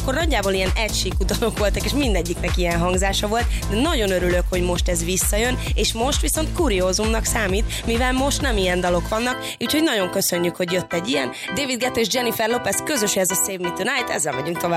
akkor nagyjából ilyen egysíkú dalok voltak, és mindegyiknek ilyen hangzása volt, de nagyon örülök, hogy most ez visszajön, és most viszont kuriózumnak számít, mivel most nem ilyen dalok vannak, úgyhogy nagyon köszönjük, hogy jött egy ilyen. David Guetta és Jennifer Lopez közös, ez a Save Me Tonight, ezzel megyünk tovább.